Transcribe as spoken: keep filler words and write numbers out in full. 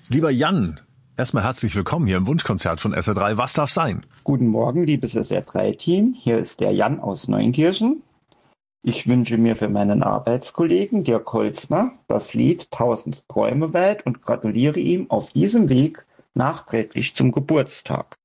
Lieber Jan, erstmal herzlich willkommen hier im Wunschkonzert von S R drei. Was darf sein? Guten Morgen, liebes S R drei Team. Hier ist der Jan aus Neunkirchen. Ich wünsche mir für meinen Arbeitskollegen Dirk Holzner das Lied Tausend Träume weit und gratuliere ihm auf diesem Weg nachträglich zum Geburtstag.